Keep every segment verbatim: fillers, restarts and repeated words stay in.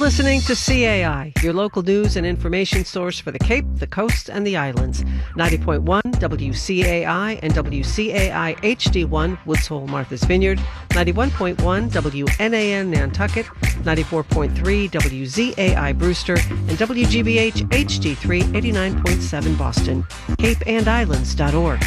listening to C A I, your local news and information source for the Cape, the Coast, and the Islands. ninety point one W C A I and W C A I H D one, Woods Hole, Martha's Vineyard. ninety-one point one W N A N Nantucket. ninety-four point three W Z A I Brewster. And W G B H H D three, eighty-nine point seven Boston. cape and islands dot org.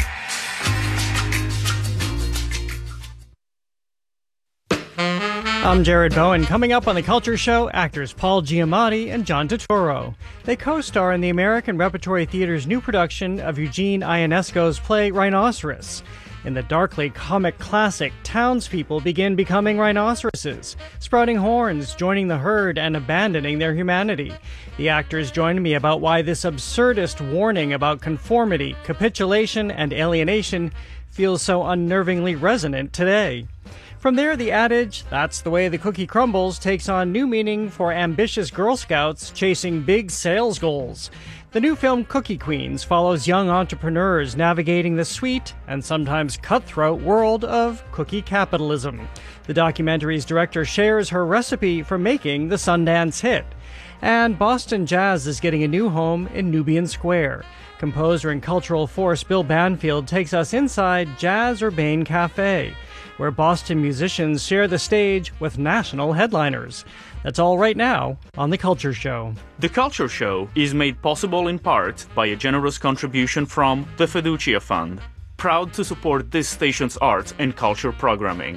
I'm Jared Bowen. Coming up on The Culture Show, actors Paul Giamatti and John Turturro. They co-star in the American Repertory Theater's new production of Eugene Ionesco's play Rhinoceros. In the darkly comic classic, townspeople begin becoming rhinoceroses, sprouting horns, joining the herd, and abandoning their humanity. The actors join me about why this absurdist warning about conformity, capitulation, and alienation feels so unnervingly resonant today. From there, the adage, "That's the way the cookie crumbles," takes on new meaning for ambitious Girl Scouts chasing big sales goals. The new film Cookie Queens follows young entrepreneurs navigating the sweet and sometimes cutthroat world of cookie capitalism. The documentary's director shares her recipe for making the Sundance hit. And Boston jazz is getting a new home in Nubian Square. Composer and cultural force Bill Banfield takes us inside Jazz Urbane Cafe, where Boston musicians share the stage with national headliners. That's all right now on The Culture Show. The Culture Show is made possible in part by a generous contribution from the Fiducia Fund, proud to support this station's arts and culture programming.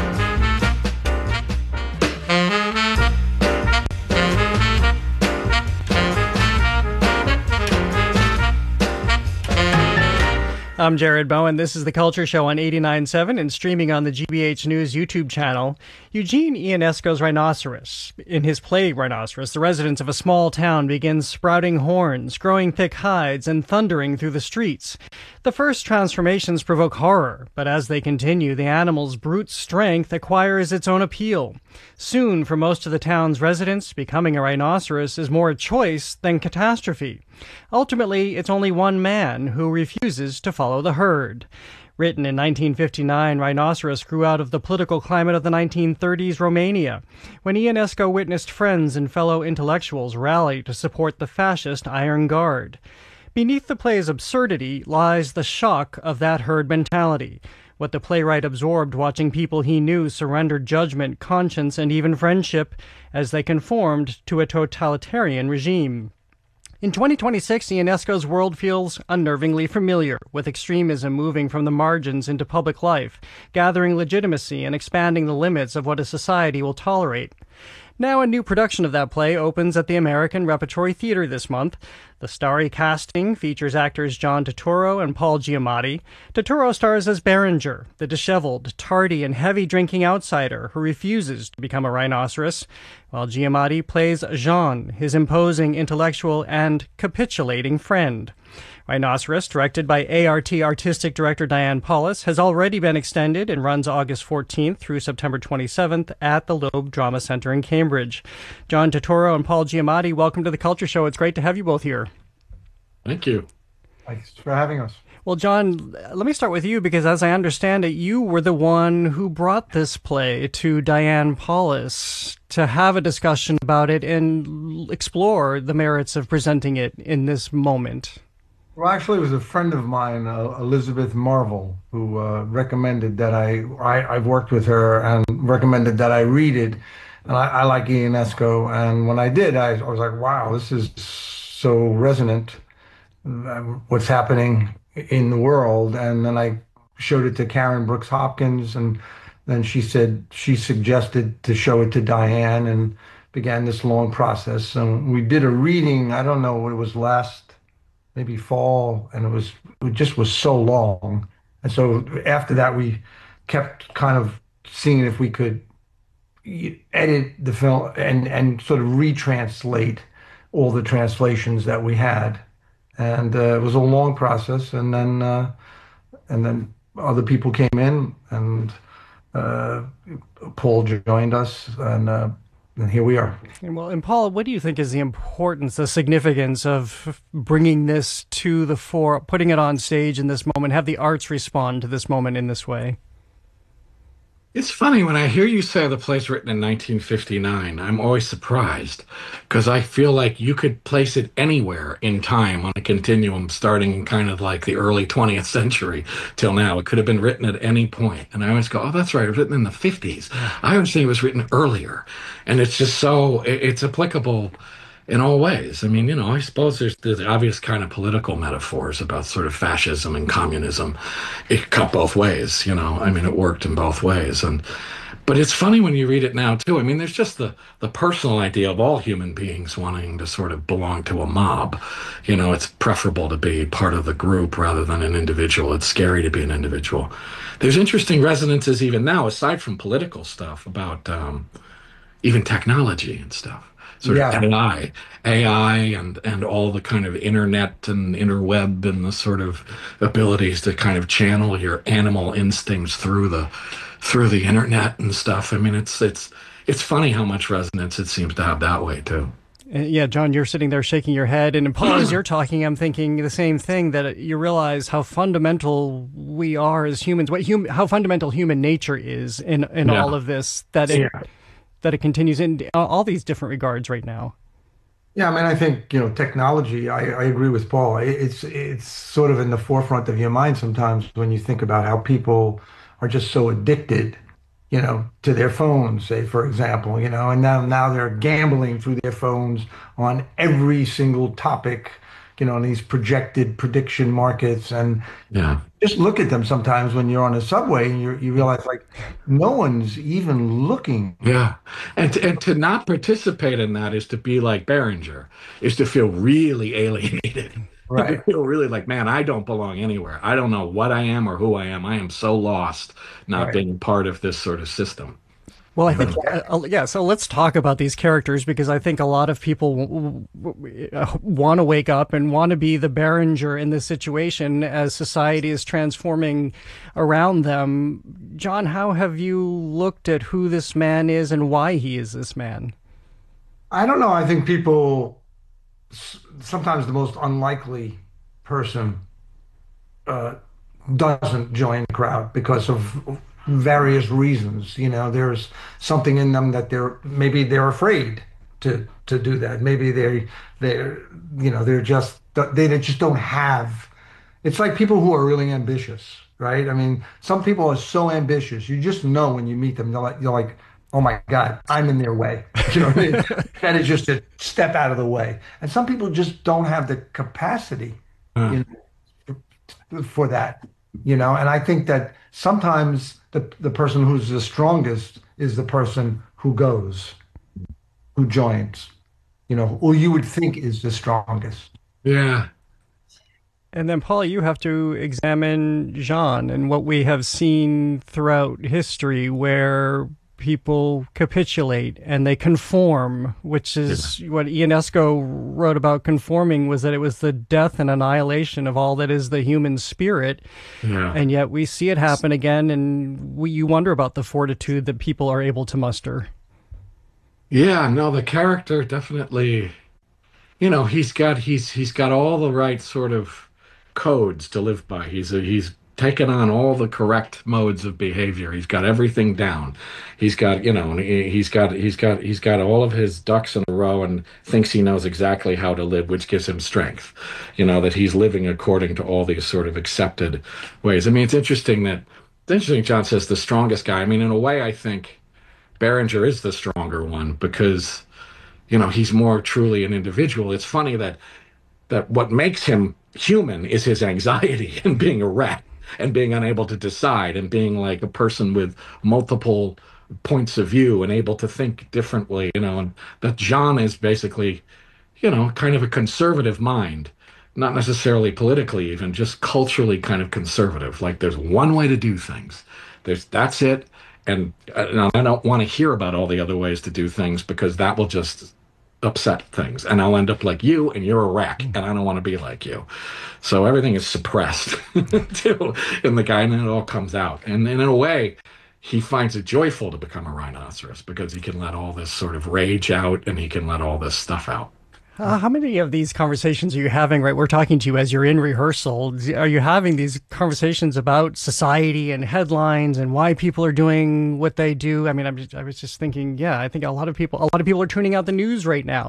I'm Jared Bowen. This is The Culture Show on eighty-nine point seven and streaming on the G B H News YouTube channel. Eugene Ionesco's Rhinoceros. In his play Rhinoceros, the residents of a small town begin sprouting horns, growing thick hides, and thundering through the streets. The first transformations provoke horror, but as they continue, the animal's brute strength acquires its own appeal. Soon, for most of the town's residents, becoming a rhinoceros is more a choice than catastrophe. Ultimately, it's only one man who refuses to follow the herd. Written in nineteen fifty-nine, Rhinoceros grew out of the political climate of the nineteen thirties Romania, when Ionesco witnessed friends and fellow intellectuals rally to support the fascist Iron Guard. Beneath the play's absurdity lies the shock of that herd mentality, what the playwright absorbed watching people he knew surrender judgment, conscience, and even friendship as they conformed to a totalitarian regime. In twenty twenty-six, Ionesco's world feels unnervingly familiar, with extremism moving from the margins into public life, gathering legitimacy and expanding the limits of what a society will tolerate. Now a new production of that play opens at the American Repertory Theater this month. The starry casting features actors John Turturro and Paul Giamatti. Turturro stars as Berenger, the disheveled, tardy, and heavy-drinking outsider who refuses to become a rhinoceros, while Giamatti plays Jean, his imposing intellectual and capitulating friend. Rhinoceros, directed by A R T artistic director Diane Paulus, has already been extended and runs August fourteenth through September twenty-seventh at the Loeb Drama Center in Cambridge. John Turturro and Paul Giamatti, welcome to The Culture Show. It's great to have you both here. Thank you. Thanks for having us. Well, John, let me start with you, because as I understand it, you were the one who brought this play to Diane Paulus to have a discussion about it and explore the merits of presenting it in this moment. Well, actually, it was a friend of mine, uh, Elizabeth Marvel, who uh, recommended that I, I, I've worked with her and recommended that I read it. And I, I like Ionesco. And when I did, I, I was like, wow, this is so resonant, uh, what's happening in the world. And then I showed it to Karen Brooks Hopkins, and then she said, she suggested to show it to Diane, and began this long process. And we did a reading, I don't know what it was, last maybe fall, and it was it just was so long. And so after that, we kept kind of seeing if we could edit the film and and sort of retranslate all the translations that we had. And uh, it was a long process, and then uh, and then other people came in, and uh, Paul joined us, and uh, and here we are. And well, and Paul, what do you think is the importance, the significance of bringing this to the fore, putting it on stage in this moment, have the arts respond to this moment in this way? It's funny when I hear you say the play's written in nineteen fifty-nine, I'm always surprised because I feel like you could place it anywhere in time on a continuum starting in kind of like the early twentieth century till now. It could have been written at any point. And I always go, oh, that's right. It was written in the fifties. I always think it was written earlier. And it's just so, it- it's applicable in all ways. I mean, you know, I suppose there's the obvious kind of political metaphors about sort of fascism and communism. It cut both ways, you know. I mean, it worked in both ways. And but it's funny when you read it now too. I mean, there's just the the personal idea of all human beings wanting to sort of belong to a mob. You know, it's preferable to be part of the group rather than an individual. It's scary to be an individual. There's interesting resonances even now, aside from political stuff, about um, even technology and stuff. Sort of Yeah. A I, A I, and and all the kind of internet and interweb and the sort of abilities to kind of channel your animal instincts through the through the internet and stuff. I mean, it's it's it's funny how much resonance it seems to have that way too. Uh, Yeah, John, you're sitting there shaking your head. And Paul, as you're talking, I'm thinking the same thing, that you realize how fundamental we are as humans, what hum- how fundamental human nature is in, in Yeah. all of this, that it, Yeah. that it continues in all all these different regards right now. Yeah, I mean, I think, you know, technology, I, I agree with Paul. It- It's it's sort of in the forefront of your mind sometimes when you think about how people are just so addicted, you know, to their phones, say, for example, you know, and now now they're gambling through their phones on every single topic, you know, in these projected prediction markets. And Yeah. just look at them sometimes when you're on a subway and you you realize like no one's even looking. Yeah. And to, and to not participate in that is to be like Behringer, is to feel really alienated. To Right. feel really like, man, I don't belong anywhere. I don't know what I am or who I am. I am so lost not Right. being part of this sort of system. Well, I think, uh, uh, yeah, so let's talk about these characters, because I think a lot of people w- w- uh, want to wake up and want to be the Behringer in this situation as society is transforming around them. John, how have you looked at who this man is and why he is this man? I don't know. I think people s- sometimes the most unlikely person uh, doesn't join the crowd because of various reasons. You know, there's something in them that they're maybe they're afraid to to do that. Maybe they they're you know they're just they just don't have. It's like people who are really ambitious, right? I mean, some people are so ambitious. You just know when you meet them, you're like you're like, oh my God, I'm in their way. You know what I mean? That is just to step out of the way. And some people just don't have the capacity, Uh, you know, for that, you know. And I think that sometimes the the person who's the strongest is the person who goes, who joins, you know, who you would think is the strongest. yeah. And then, Paul, you have to examine Jean and what we have seen throughout history, where people capitulate and they conform, which is what Ionesco wrote about conforming, was that it was the death and annihilation of all that is the human spirit. Yeah. And yet we see it happen again, and we, you wonder about the fortitude that people are able to muster. Yeah, no, the character definitely, you know, he's got he's he's got all the right sort of codes to live by. He's a, he's taken on all the correct modes of behavior. He's got everything down. He's got, you know, he- he's got he's got he's got all of his ducks in a row and thinks he knows exactly how to live, which gives him strength. You know, that he's living according to all these sort of accepted ways. I mean, it's interesting that it's interesting John says the strongest guy. I mean, in a way, I think Behringer is the stronger one because, you know, he's more truly an individual. It's funny that that what makes him human is his anxiety and being a rat and being unable to decide and being like a person with multiple points of view and able to think differently, you know, and that Jean is basically, you know, kind of a conservative mind, not necessarily politically, even just culturally kind of conservative. Like there's one way to do things. There's that's it. And, uh, and I don't want to hear about all the other ways to do things because that will just upset things and I'll end up like you and you're a wreck and I don't want to be like you. So everything is suppressed too in the guy and then it all comes out. And, and in a way, he finds it joyful to become a rhinoceros because he can let all this sort of rage out and he can let all this stuff out. Uh, how many of these conversations are you having, right? We're talking to you as you're in rehearsal. Are you having these conversations about society and headlines and why people are doing what they do? I mean, I'm just, I was just thinking, yeah, I think a lot of people, a lot of people are tuning out the news right now.